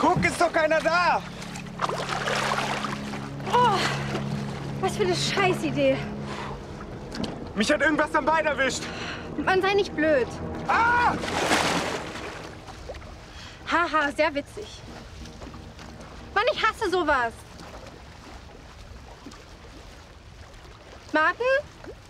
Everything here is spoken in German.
Guck, ist doch keiner da! Oh, was für eine Scheißidee. Mich hat irgendwas am Bein erwischt. Man sei nicht blöd. Ah! Haha, sehr witzig. Mann, ich hasse sowas. Martin?